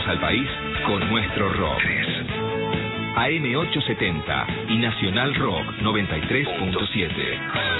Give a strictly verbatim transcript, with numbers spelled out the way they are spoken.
al país con nuestro rock. A M ochocientos setenta y Nacional Rock noventa y tres punto siete.